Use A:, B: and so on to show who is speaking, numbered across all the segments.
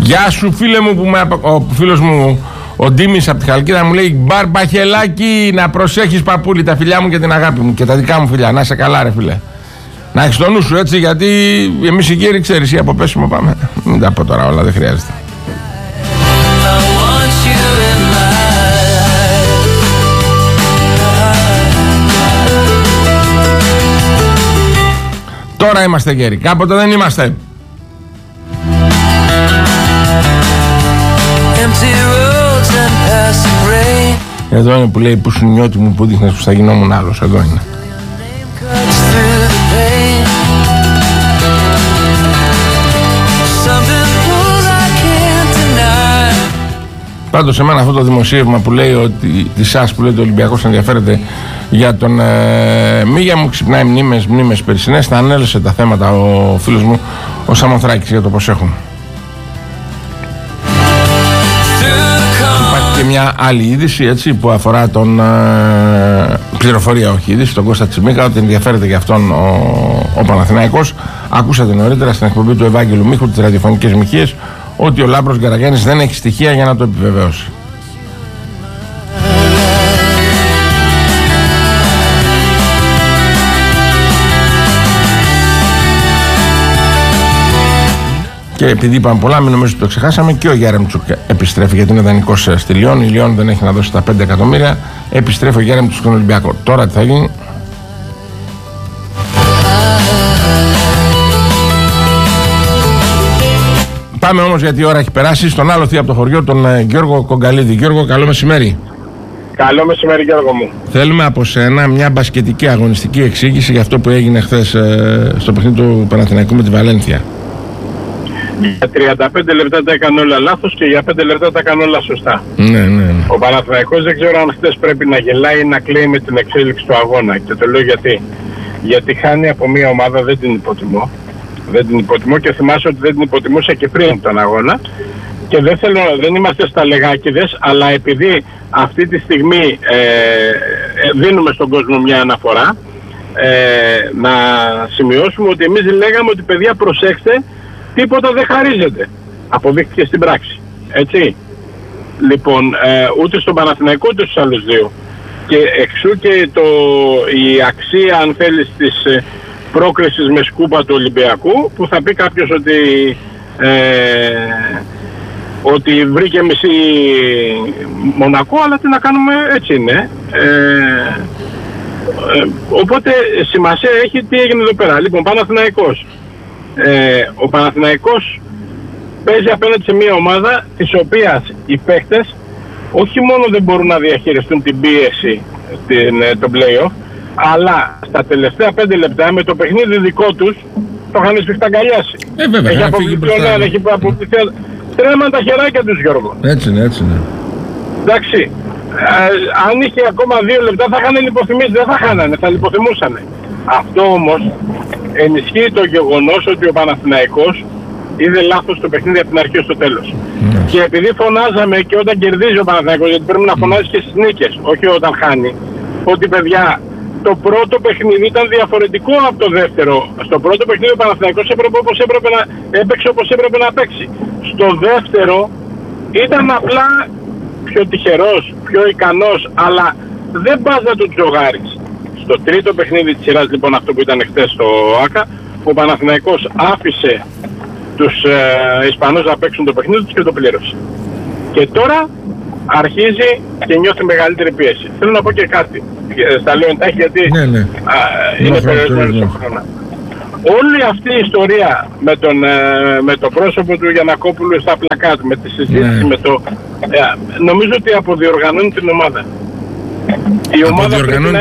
A: Γεια σου φίλε μου, ο φίλος μου ο Ντίμης από τη Χαλκίδα μου λέει Μπαρμπαχελάκι, να προσέχεις παππούλη, τα φιλιά μου και την αγάπη μου και τα δικά μου φιλιά, να είσαι καλά ρε φίλε. Να έχεις το νου σου έτσι, γιατί εμείς οι κύριοι ξέρεις ή από πέσιμο πάμε. Μην τα πω τώρα όλα, δεν χρειάζεται. Τώρα είμαστε γέροι, κάποτε δεν είμαστε. Εδώ είναι που λέει που σου νιώτη μου που δείχνες πως θα γινόμουν άλλος. Εδώ είναι. Πάντως σε μένα αυτό το δημοσίευμα που λέει ότι τη ΣΑΣ που λέει ότι ο Ολυμπιακός ενδιαφέρεται για τον Μίγια μου ξυπνάει μνήμες περσινές. Θα ανέλωσε τα θέματα ο φίλος μου ο Σαμοθράκης για το πως έχουν. Υπάρχει και μια άλλη είδηση έτσι, που αφορά τον πληροφορία, όχι είδηση, τον Κώστα Τσιμίκα, ότι ενδιαφέρεται για αυτόν ο Παναθηναϊκός. Ακούσατε νωρίτερα στην εκπομπή του Ευάγγελου Μίχου, τις ραδιοφωνικές μοιχείες, ότι ο Λάμπρος Γκαραγιάννης δεν έχει στοιχεία για να το επιβεβαιώσει. Και επειδή είπαμε πολλά, μην νομίζω ότι το ξεχάσαμε, και ο Γιάρεμτσουκ επιστρέφει γιατί είναι δανεικός στη Λιόν. Η Λιόν δεν έχει να δώσει τα 5 εκατομμύρια. Επιστρέφει ο Γιάρεμτσουκ στον Ολυμπιακό. Τώρα τι θα γίνει? Πάμε όμως, γιατί η ώρα έχει περάσει, στον άλλο θείο από το χωριό, τον Γιώργο Κογκαλίδη. Γιώργο, καλό μεσημέρι.
B: Καλό μεσημέρι, Γιώργο μου.
A: Θέλουμε από σένα μια μπασκετική αγωνιστική εξήγηση για αυτό που έγινε χθες στο παιχνίδι του Παναθηναϊκού με τη Βαλένθια.
B: Για 35 λεπτά τα έκανε όλα λάθος και για 5 λεπτά τα έκανε όλα σωστά.
A: Ναι.
B: Ο Παναθηναϊκός δεν ξέρω αν χθες πρέπει να γελάει ή να κλαίει με την εξέλιξη του αγώνα. Και το λέω γιατί. Γιατί χάνει από μια ομάδα, δεν την υποτιμώ. Δεν την υποτιμώ και θυμάσαι ότι δεν την υποτιμούσα και πριν τον αγώνα. Και δεν είμαστε στα λεγάκιδες, αλλά επειδή αυτή τη στιγμή δίνουμε στον κόσμο μια αναφορά, να σημειώσουμε ότι εμείς λέγαμε ότι παιδιά προσέξτε, τίποτα δεν χαρίζεται. Αποδείχθηκε στην πράξη. Έτσι. Λοιπόν, ούτε στον Παναθηναϊκό ούτε στους άλλους δύο. Και εξού και η αξία, αν θέλεις, της πρόκρισης με σκούπα του Ολυμπιακού, που θα πει κάποιος ότι βρήκε μισή Μονακό, αλλά τι να κάνουμε, έτσι είναι. Οπότε σημασία έχει τι έγινε εδώ πέρα. Λοιπόν, Παναθηναϊκός. Ο Παναθηναϊκός παίζει απέναντι σε μια ομάδα της οποίας οι παίκτες όχι μόνο δεν μπορούν να διαχειριστούν την πίεση το play-off, αλλά στα τελευταία 5 λεπτά με το παιχνίδι δικό τους το είχαν σφιχταγκαλιάσει. Έχει αποβληθεί ο Νέα, έχει αποβληθεί. Τρέμαν τα χεράκια τους, Γιώργο.
A: Έτσι είναι.
B: Εντάξει. Αν είχε ακόμα 2 λεπτά θα είχαν λιποθυμίσει, δεν θα χάνανε, θα λιποθυμούσανε. Αυτό όμως ενισχύει το γεγονός ότι ο Παναθηναϊκός είδε λάθος το παιχνίδι από την αρχή στο τέλος. Και επειδή φωνάζαμε και όταν κερδίζει ο Παναθηναϊκός, γιατί πρέπει να φωνάζει και στις νίκες, όχι όταν χάνει, ότι παιδιά το πρώτο παιχνίδι ήταν διαφορετικό από το δεύτερο. Στο πρώτο παιχνίδι ο Παναθηναϊκός έπαιξε όπως έπρεπε να παίξει. Στο δεύτερο ήταν απλά πιο τυχερός, πιο ικανός, αλλά δεν πας να του τζογάρεις. Στο τρίτο παιχνίδι της σειράς, λοιπόν, αυτό που ήταν χτες στο ΆΚΑ, ο Παναθηναϊκός άφησε τους Ισπανούς να παίξουν το παιχνίδι τους και το πλήρωσε. Και τώρα αρχίζει και νιώθει μεγαλύτερη πίεση. Θέλω να πω και κάτι. Στα λέω εντάχει γιατί είναι περιορισμένο χρόνο. Όλη αυτή η ιστορία με το πρόσωπο του Γιαννακόπουλου στα πλακάτ, με τη συζήτηση, νομίζω ότι αποδιοργανώνει την ομάδα. Η ομάδα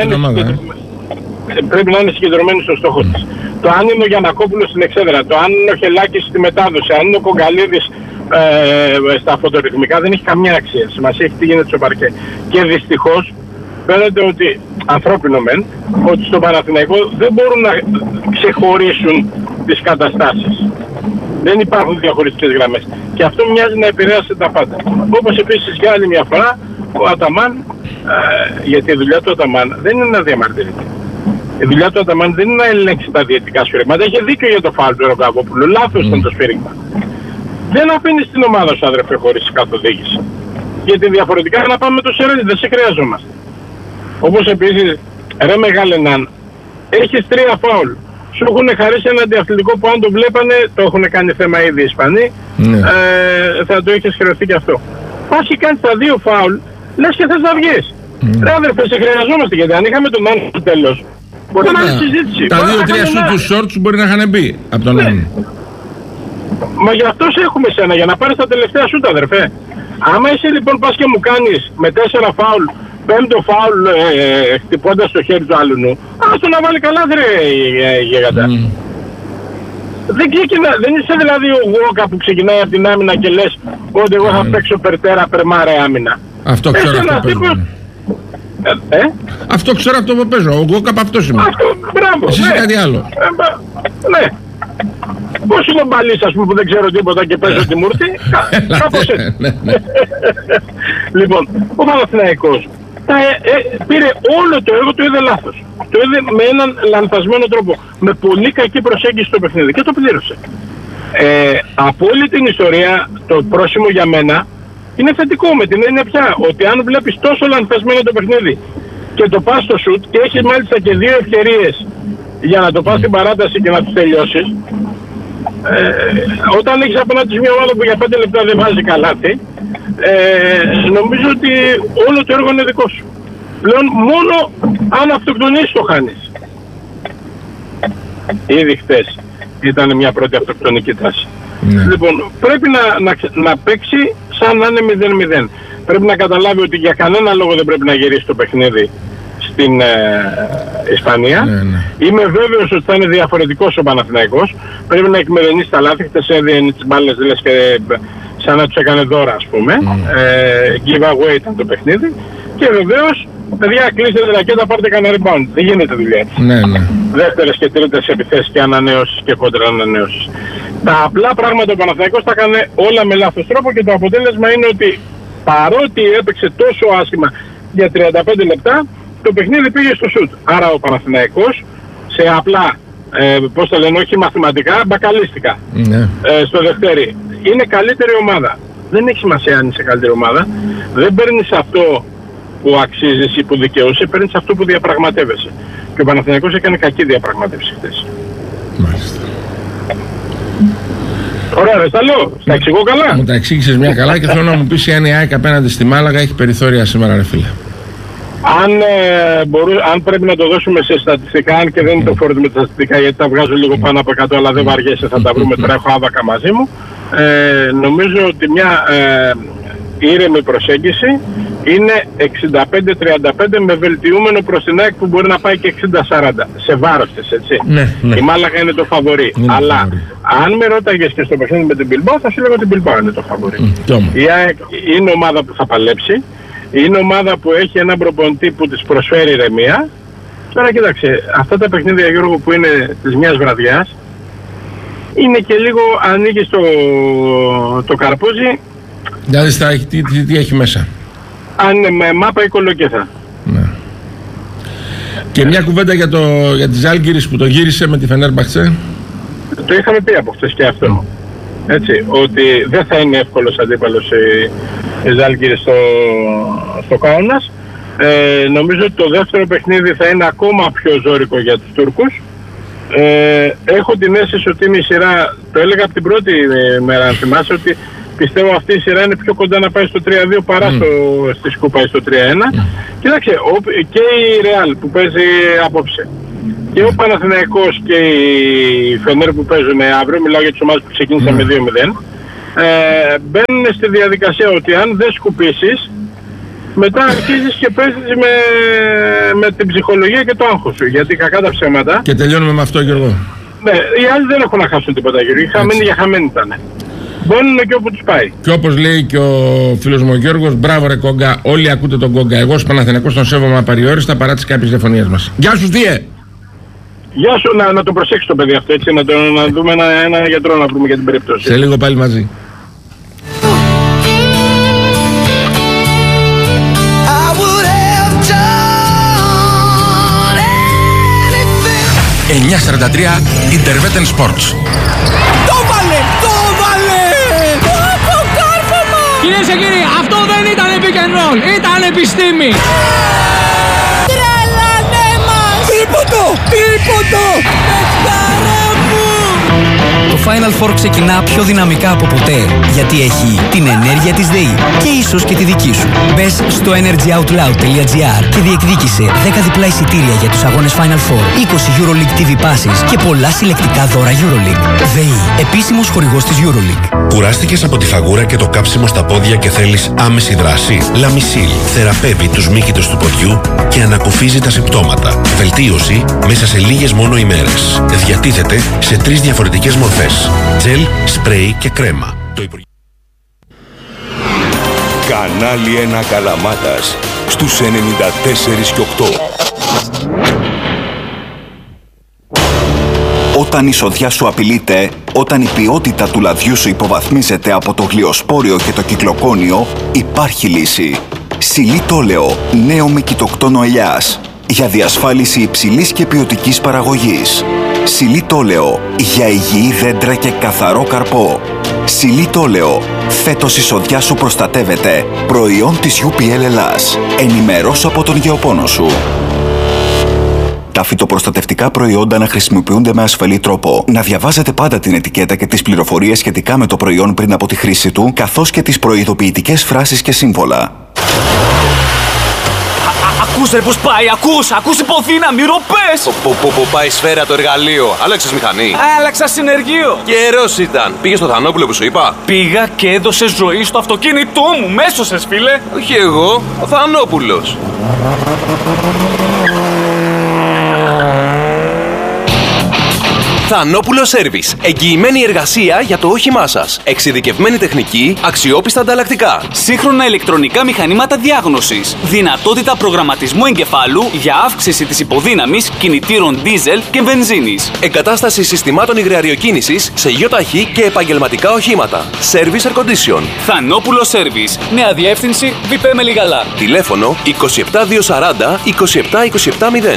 B: πρέπει να είναι συγκεντρωμένη στο στόχο της. Το αν είναι ο Γιαννακόπουλος στην εξέδρα, το αν είναι ο Χελάκης στη μετάδοση, αν είναι ο Κογκαλίδης στα φωτορυθμικά, δεν έχει καμία αξία. Σημασία έχει τι γίνεται στο παρκέ. Και δυστυχώς φαίνεται ότι, ανθρώπινο μεν, ότι στο Παναθηναϊκό δεν μπορούν να ξεχωρίσουν τις καταστάσεις. Δεν υπάρχουν διαχωριστικές γραμμές. Και αυτό μοιάζει να επηρέασε τα πάντα. Όπως επίσης για άλλη μια φορά, ο Αταμάν, γιατί η δουλειά του Αταμάν δεν είναι να διαμαρτυρείται. Η δουλειά του Αταμάν δεν είναι να ελέγξει τα διαιτητικά σφυρίγματα. Είχε δίκιο για το φάουλ του Ρογκαβόπουλου. Λάθος ήταν το σφύριγμα. δεν αφήνεις την ομάδα σου, αδερφέ, χωρίς καθοδήγηση. Γιατί διαφορετικά να πάμε με το Σερέλι, δεν σε χρειαζόμαστε. Όπως επίσης, ρε μεγάλε Ναν, έχεις 3 φάουλ. Σου έχουν χαρίσει ένα αντιαθλητικό που αν το βλέπανε, το έχουν κάνει θέμα ήδη οι Ισπανοί, θα το είχες χρεωθεί και αυτό. Πας και κάνεις τα 2 φάουλ, λες και θες να βγεις. Ρε αδερφέ, σε χρειαζόμαστε, γιατί αν είχαμε τον Ναν στο τέλος, μπορεί να είναι συζήτηση.
A: Τα 2-3 σου τους shorts μπορεί να είχαν μπει από τον Ναν.
B: Μα γι' αυτό σε έχουμε σένα, για να πάρεις τα τελευταία σούτα, αδερφέ. Άμα εσύ λοιπόν πας και μου κάνεις με 4 φάουλ, 5ο φάουλ χτυπώντας το χέρι του άλλου νου, άστο να βάλει καλά, ρε γίγαντα. Δεν είσαι δηλαδή ο Γουόκα που ξεκινάει από την άμυνα και λες ότι εγώ θα παίξω περτέρα περμάρε άμυνα.
A: Αυτό ξέρω αυτό που παίζω. Αυτό ξέρω αυτό που παίζω. Ο Γουόκα από αυτός είμαι.
B: Αυτό, μπράβο.
A: Εσύ είσαι κάτι άλλο.
B: Ναι. Πώς είναι ο Μπαλής, ας πούμε, που δεν ξέρω τίποτα και παίζω τη μούρτη. Κάπως έτσι. Λοιπόν, ο Παναθηναϊκός πήρε όλο το έργο, το είδε λάθος. Το είδε με έναν λανθασμένο τρόπο. Με πολύ κακή προσέγγιση στο παιχνίδι και το πλήρωσε. Από όλη την ιστορία, το πρόσημο για μένα είναι θετικό, με την έννοια πια ότι αν βλέπεις τόσο λανθασμένο το παιχνίδι και το πας στο σουτ και έχεις μάλιστα και 2 ευκαιρίες για να το πας στην παράταση και να τους τελειώσεις, όταν έχεις απέναντι μια ομάδα που για 5 λεπτά δεν βάζει καλάθι, νομίζω ότι όλο το έργο είναι δικό σου. Πλέον μόνο αν αυτοκτονείς το χάνεις. Ήδη χθες ήταν μια πρώτη αυτοκτονική τάση. Λοιπόν, πρέπει να παίξει σαν να είναι 0-0. Πρέπει να καταλάβει ότι για κανένα λόγο δεν πρέπει να γυρίσει το παιχνίδι στην Ισπανία. Είμαι βέβαιος ότι θα είναι διαφορετικός ο Παναθηναϊκός. Πρέπει να εκμεδενήσει τα λάθη. Χτες έδιενε τις μπάλες, λες και σαν να τους έκανε δώρα, ας πούμε. Giveaway ήταν το παιχνίδι. Και βεβαίως, παιδιά, κλείστε τη ρακέτα, πάρτε κανένα rebound. Δεν γίνεται δουλειά έτσι. Δεύτερες και τρίτες επιθέσεις και ανανέωσεις και κόντρα ανανέωσεις. Τα απλά πράγματα ο Παναθηναϊκός τα έκανε όλα με λάθος τρόπο και το αποτέλεσμα είναι ότι παρότι έπαιξε τόσο άσχημα για 35 λεπτά, το παιχνίδι πήγε στο σουτ. Άρα ο Παναθηναϊκός σε απλά, πώς το λένε, όχι μαθηματικά, μπακαλίστικα. Στο Δευτέρι. Είναι καλύτερη ομάδα. Δεν έχει σημασία αν είσαι καλύτερη ομάδα. Δεν παίρνεις αυτό που αξίζεις ή που δικαιούσε, παίρνεις αυτό που διαπραγματεύεσαι. Και ο Παναθηναϊκός έκανε κακή διαπραγμάτευση χθες.
A: Μάλιστα.
B: Ωραία, ρε, τα λέω. Τα εξηγώ καλά.
A: Μου τα εξήγησες μια καλά και θέλω να μου πεις αν η ΑΕΚ απέναντι στη Μάλαγα έχει περιθώρια σήμερα, ρε φίλε.
B: Αν πρέπει να το δώσουμε σε στατιστικά, αν και δεν είναι το φόρο με τα στατιστικά, γιατί τα βγάζω λίγο πάνω από 100, αλλά δεν βαριέσαι, θα τα βρούμε. Τώρα έχω άβακα μαζί μου. Νομίζω ότι μια ήρεμη προσέγγιση είναι 65-35 με βελτιούμενο προς την ΑΕΚ που μπορεί να πάει και 60-40 σε βάρος της, έτσι. Η Μάλαγα είναι το φαβορί. Αλλά αν με ρώταγες και στο παιχνίδι με την Μπιλμπάο, θα σου λέγω ότι η Μπιλμπάο είναι το φαβορί. Η ΑΕΚ είναι ομάδα που θα παλέψει. Είναι ομάδα που έχει έναν προπονητή που της προσφέρει ηρεμία. Τώρα κοίταξε, αυτά τα παιχνίδια, Γιώργο, που είναι της μιας βραδιάς, είναι και λίγο, ανοίγεις το καρπούζι.
A: Δηλαδή τι έχει μέσα.
B: Αν είναι με μάπα ή κολοκέθα.
A: Ναι. Και μια κουβέντα για τη Ζάλγκιρις που το γύρισε με τη Φενέρμπαχτσε.
B: Το είχαμε πει από χθες και αυτό. Έτσι, ότι δεν θα είναι εύκολος αντίπαλος η Ζάλγκιρις στο Κάουνας. Νομίζω ότι το δεύτερο παιχνίδι θα είναι ακόμα πιο ζώρικο για τους Τούρκους. Έχω την αίσθηση ότι είναι η σειρά, το έλεγα από την πρώτη μέρα, αν θυμάσαι, ότι πιστεύω αυτή η σειρά είναι πιο κοντά να πάει στο 3-2 παρά στη Σκούπα στο 3-1. Κοίταξε, και η Ρεάλ που παίζει απόψε και ο Παναθηναϊκός και η Φενέρ που παίζουν αύριο, μιλάω για τις ομάδες που ξεκίνησαν με 2-0, μπαίνουν στη διαδικασία ότι αν δεν σκουπίσεις, μετά αρχίζεις και παίζεις με την ψυχολογία και το άγχος σου, γιατί κακά τα ψέματα.
A: Και τελειώνουμε με αυτό, Γιώργο.
B: Ναι, οι άλλοι δεν έχουν να χάσουν τίποτα, Γιώργο. Οι χαμένοι για χαμένοι ήταν. Μπαίνουν και όπου τους πάει.
A: Και όπως λέει και ο φίλος μου ο Γιώργος, μπράβο ρε Κόγκα, όλοι ακούτε τον Κόγκα. Εγώ ως Παναθηναϊκός τον σέβομαι απαριόριστα παρά τις κάποιες διαφωνίες μας. Γεια σου, Θεία!
B: Γεια σου, να το προσέξεις το παιδί αυτό, έτσι, να δούμε ένα γιατρό να βρούμε για την περίπτωση.
A: Σε λίγο πάλι μαζί.
C: 9:43 Interveten Sports.
D: Το βάλε!
C: Κυρίες και κύριοι, αυτό δεν ήταν pick and roll, ήταν επιστήμη.
D: Τρελανέ μας! Τίποτο! Παιχταρά μου!
E: Το Final Four ξεκινά πιο δυναμικά από ποτέ, γιατί έχει την ενέργεια της ΔΕΗ και ίσως και τη δική σου. Μπες στο energyoutloud.gr και διεκδίκησε 10 διπλά εισιτήρια για τους αγώνες Final Four, 20 EuroLeague TV passes και πολλά συλλεκτικά δώρα EuroLeague. ΔΕΗ, επίσημος χορηγός της EuroLeague.
F: Κουράστηκες από τη φαγούρα και το κάψιμο στα πόδια και θέλεις άμεση δράση? Λαμισίλ θεραπεύει τους μύκητους του ποδιού και ανακουφίζει τα συμπτώματα. Βελτίωση μέσα σε λίγες μόνο ημέρες. Διατίθεται σε 3 διαφορετικές μορφές: τζελ, σπρέι και κρέμα.
G: Κανάλι 1 Καλαμάτας στους 94 και 8.
H: Όταν η σοδιά σου απειλείται, όταν η ποιότητα του λαδιού σου υποβαθμίζεται από το γλιοσπόριο και το κυκλοκόνιο, υπάρχει λύση. Σιλίτολεο, νέο μυκητοκτόνο ελιάς, για διασφάλιση υψηλής και ποιοτικής παραγωγής. Σιλίτολεο, για υγιή δέντρα και καθαρό καρπό. Σιλίτολεο, φέτος η σοδιά σου προστατεύεται. Προϊόν της UPL Ελλάς. Ενημερώσου από τον γεωπόνο σου. Τα φυτοπροστατευτικά προϊόντα να χρησιμοποιούνται με ασφαλή τρόπο. Να διαβάζετε πάντα την ετικέτα και τις πληροφορίες σχετικά με το προϊόν πριν από τη χρήση του, καθώς και τις προειδοποιητικές φράσεις και σύμβολα.
I: Ακούς ρε πως πάει, ακούς υποδύναμη, ροπές! Που πάει σφαίρα το εργαλείο. Άλλαξες μηχανή? Άλλαξα συνεργείο. Καιρός ήταν. Πήγες στο Θανόπουλο που σου είπα? Πήγα και έδωσε ζωή στο αυτοκίνητό μου. Μέσωσες φίλε. Όχι εγώ, ο Θανόπουλος. Θανόπουλο Σέρβις. Εγγυημένη εργασία για το όχημά σας. Εξειδικευμένη τεχνική, αξιόπιστα ανταλλακτικά. Σύγχρονα ηλεκτρονικά μηχανήματα διάγνωσης. Δυνατότητα προγραμματισμού εγκεφάλου για αύξηση της υποδύναμης κινητήρων δίζελ και βενζίνης. Εγκατάσταση συστημάτων υγραεριοκίνησης σε ΙΟΤΑΧΗ και επαγγελματικά οχήματα. Service Air Condition. Θανόπουλο Σέρβις. Νέα διεύθυνση Βιπέ Μελιγαλά. Τηλέφωνο 27240 27270.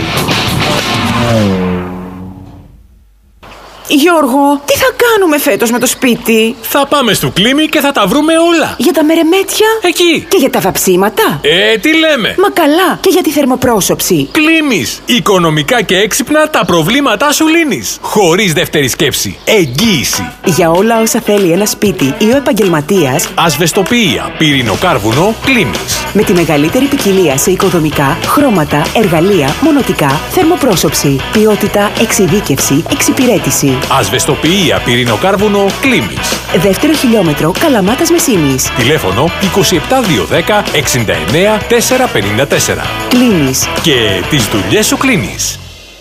J: Γιώργο, τι θα κάνουμε φέτος με το σπίτι?
K: Θα πάμε στο Κλίμι και θα τα βρούμε όλα.
J: Για τα μερεμέτια?
K: Εκεί.
J: Και για τα βαψίματα?
K: Τι λέμε.
J: Μα καλά, και για τη θερμοπρόσωψη.
K: Κλίμις. Οικονομικά και έξυπνα τα προβλήματά σου λύνεις. Χωρίς δεύτερη σκέψη. Εγγύηση.
J: Για όλα όσα θέλει ένα σπίτι ή ο επαγγελματίας.
K: Ασβεστοποιία, πυρηνοκάρβουνο, Κλίμις.
J: Με τη μεγαλύτερη ποικιλία σε οικοδομικά, χρώματα, εργαλεία, μονοτικά, θερμοπρόσωψη. Ποιότητα, εξειδίκευση, εξυπηρέτηση.
K: Ασβεστοποιία, πυρηνοκάρβουνο, Κλίμις.
J: Δεύτερο χιλιόμετρο, Καλαμάτας Μεσίνης.
K: Τηλέφωνο 27210 69 454.
J: Κλίμις.
K: Και τις δουλειές σου κλείνεις.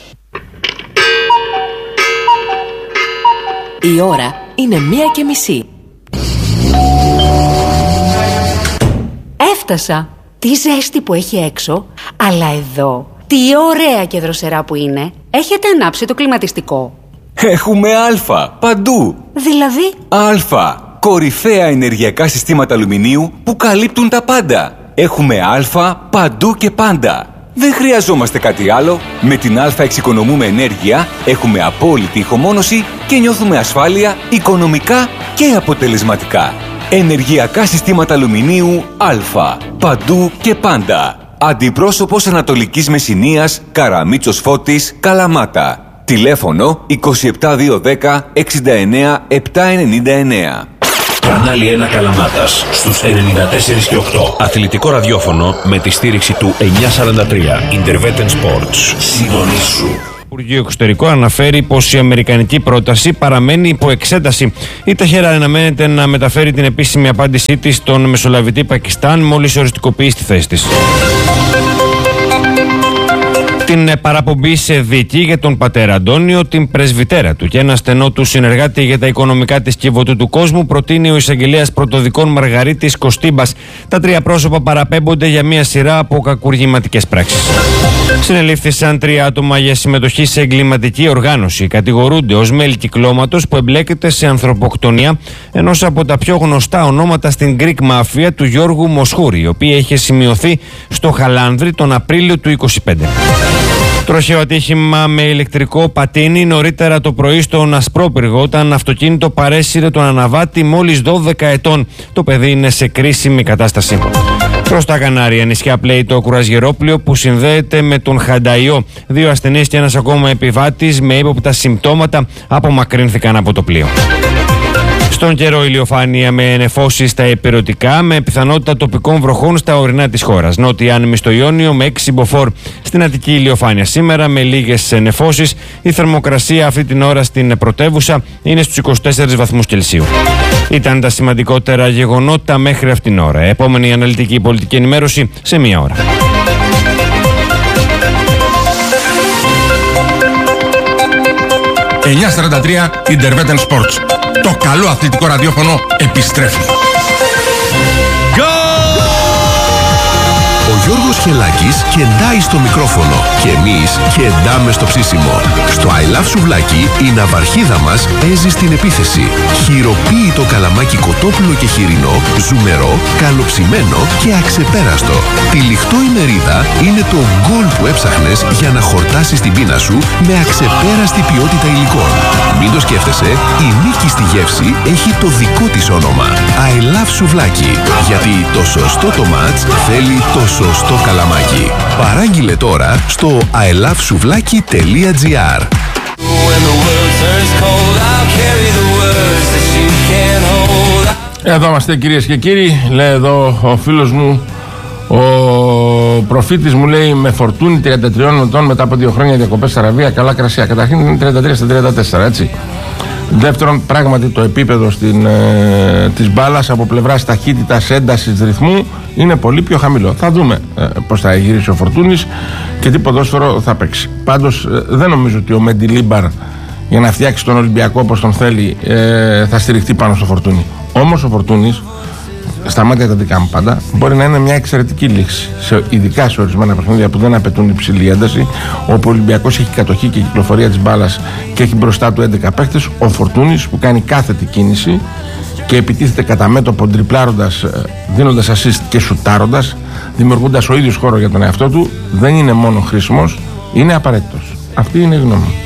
L: Η ώρα είναι 1:30. Έφτασα. Τι ζέστη που έχει έξω, αλλά εδώ τι ωραία και δροσερά που είναι. Έχετε ανάψει το κλιματιστικό?
M: Έχουμε Α παντού.
L: Δηλαδή?
M: Α, κορυφαία ενεργειακά συστήματα αλουμινίου που καλύπτουν τα πάντα. Έχουμε Α παντού και πάντα. Δεν χρειαζόμαστε κάτι άλλο. Με την Α εξοικονομούμε ενέργεια, έχουμε απόλυτη ηχομόνωση και νιώθουμε ασφάλεια οικονομικά και αποτελεσματικά. Ενεργειακά συστήματα αλουμινίου Α. Παντού και πάντα. Αντιπρόσωπος Ανατολικής Μεσσηνίας, Καραμίτσος Φώτης, Καλαμάτα. Τηλέφωνο 27210 69 799.
N: Κανάλι 1 Καλαμάτας στους 94 και 8. Αθλητικό ραδιόφωνο με τη στήριξη του 943 Intervetten Sports. Συντονίσου.
O: Το Υπουργείο Εξωτερικών αναφέρει πως η αμερικανική πρόταση παραμένει υπό εξέταση. Η Τεχεράν αναμένεται να μεταφέρει την επίσημη απάντησή της στον μεσολαβητή Πακιστάν μόλις οριστικοποιήσει τη θέση της. Την παραπομπή σε δίκη για τον πατέρα Αντώνιο, την πρεσβυτέρα του και ένα στενό του συνεργάτη για τα οικονομικά της Κιβωτού του κόσμου προτείνει ο εισαγγελέας πρωτοδικών Μαργαρίτης Κωστίμπας. Τα τρία πρόσωπα παραπέμπονται για μια σειρά από κακουργηματικές πράξεις. Συνελήφθησαν 3 άτομα για συμμετοχή σε εγκληματική οργάνωση. Κατηγορούνται ως μέλη κυκλώματος που εμπλέκεται σε ανθρωποκτονία ενός από τα πιο γνωστά ονόματα στην Greek Mafia, του Γιώργου Μοσχούρη, η οποία είχε σημειωθεί στο Χαλάνδρι τον Απρίλιο του 2025. Τροχαίο ατύχημα με ηλεκτρικό πατίνι νωρίτερα το πρωί στον Ασπρόπυργο, όταν αυτοκίνητο παρέσυρε τον αναβάτη μόλις 12 ετών. Το παιδί είναι σε κρίσιμη κατάσταση. Προς τα Κανάρια, νησιά πλέει το κουραζιερόπλοιο που συνδέεται με τον Χανταϊό. 2 ασθενείς και ένας ακόμα επιβάτης με ύποπτα συμπτώματα απομακρύνθηκαν από το πλοίο. Στον καιρό, ηλιοφάνεια με νεφώσεις στα ηπειρωτικά, με πιθανότητα τοπικών βροχών στα ορεινά της χώρας. Νότια άνεμη στο Ιόνιο με 6 μποφόρ. Στην Αττική, ηλιοφάνεια σήμερα με λίγες νεφώσεις. Η θερμοκρασία αυτή την ώρα στην πρωτεύουσα είναι στους 24 βαθμούς Κελσίου. Ήταν τα σημαντικότερα γεγονότα μέχρι αυτήν την ώρα. Επόμενη αναλυτική πολιτική ενημέρωση σε 1 ώρα.
P: Intervetten Sports. Το καλό αθλητικό ραδιόφωνο επιστρέφει.
F: Ο Γιώργος Χελάκης κεντάει στο μικρόφωνο και εμείς κεντάμε στο ψήσιμο. Στο I Love Σουβλάκι η ναυαρχίδα μας παίζει στην επίθεση. Χειροποίητο καλαμάκι κοτόπουλο και χοιρινό, ζουμερό, καλοψημένο και αξεπέραστο. Τυλιχτό η μερίδα είναι το γκολ που έψαχνες για να χορτάσεις την πείνα σου με αξεπέραστη ποιότητα υλικών. Μην το σκέφτεσαι, η νίκη στη γεύση έχει το δικό της όνομα. I Love Σουβλάκι. Γιατί το σωστό το μάτς θέλει το σωστό καλαμάκι. Παράγγειλε τώρα στο ilovesuvlaki.gr.
A: Εδώ είμαστε, κυρίες και κύριοι. Λέει εδώ ο φίλος μου, ο προφήτης μου, λέει, με φορτούνι 33 ετών μετά από 2 χρόνια διακοπές στα Αραβία, καλά κρασιά. Καταρχήν είναι 33 στα 34, έτσι. Δεύτερον, πράγματι το επίπεδο της μπάλας από πλευράς ταχύτητας, έντασης, ρυθμού είναι πολύ πιο χαμηλό. Θα δούμε πώς θα γυρίσει ο Φορτούνης και τι ποδόσφαιρο θα παίξει. Πάντως δεν νομίζω ότι ο Μεντιλίμπαρ, για να φτιάξει τον Ολυμπιακό όπως τον θέλει, θα στηριχτεί πάνω στο Φορτούνη. Όμως ο Φορτούνης, στα μάτια τα δικά μου πάντα, μπορεί να είναι μια εξαιρετική λύση. Ειδικά σε ορισμένα παιχνίδια που δεν απαιτούν υψηλή ένταση, όπου ο Ολυμπιακός έχει κατοχή και κυκλοφορία της μπάλας και έχει μπροστά του 11 παίχτες, ο Φορτούνης που κάνει κάθετη κίνηση και επιτίθεται κατά μέτωπο, τριπλάροντας, δίνοντας assist και σουτάροντας, δημιουργώντας ο ίδιος χώρο για τον εαυτό του, δεν είναι μόνο χρήσιμος, είναι απαραίτητος. Αυτή είναι η γνώμη μου.